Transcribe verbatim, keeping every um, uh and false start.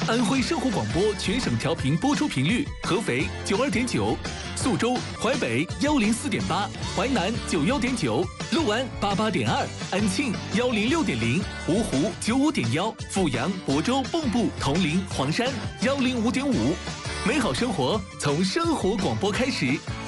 安徽生活广播全省调频播出频率：合肥九二点九，宿州、淮北幺零四点八，淮南九幺点九，六安八八点二，安庆幺零六点零，芜湖九五点幺，阜阳、亳州、蚌埠、铜陵、黄山幺零五点五。美好生活从生活广播开始，